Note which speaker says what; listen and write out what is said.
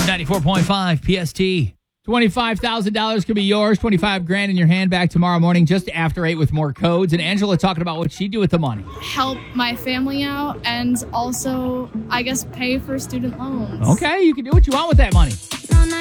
Speaker 1: 94.5 PST. $25,000 could be yours. 25 grand in your hand. Back tomorrow morning just after 8 with more codes. And Angela talking about what she'd do with the money.
Speaker 2: Help my family out and also, I guess, pay for student loans.
Speaker 1: Okay, you can do what you want with that money.